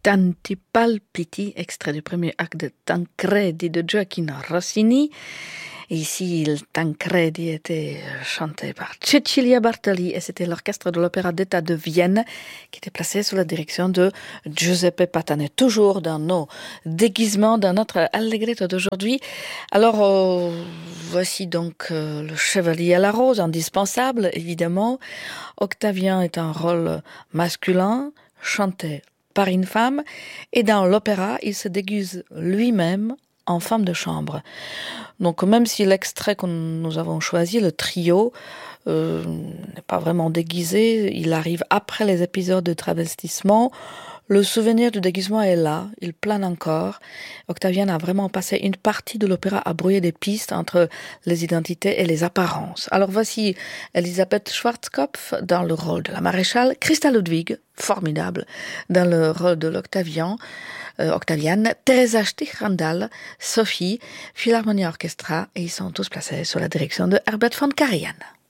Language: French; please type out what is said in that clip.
Tanti palpiti, extrait du premier acte de Tancredi de Gioacchino Rossini. Ici, le Tancredi était chanté par Cecilia Bartoli et c'était l'orchestre de l'Opéra d'État de Vienne qui était placé sous la direction de Giuseppe Patane. Toujours dans nos déguisements, dans notre allegretto d'aujourd'hui. Alors, voici donc le Chevalier à la Rose, indispensable, évidemment. Octavien est un rôle masculin, chanté par une femme, et dans l'opéra, il se déguise lui-même en femme de chambre. Donc même si l'extrait que nous avons choisi, le trio, n'est pas vraiment déguisé, il arrive après les épisodes de travestissement, le souvenir du déguisement est là, il plane encore. Octavien a vraiment passé une partie de l'opéra à brouiller des pistes entre les identités et les apparences. Alors voici Elisabeth Schwarzkopf dans le rôle de la maréchale, Christa Ludwig, formidable, dans le rôle de l'Octavian, Octaviane, Teresa Stich-Randall, Sophie, Philharmonia Orchestra, et ils sont tous placés sous la direction de Herbert von Karajan.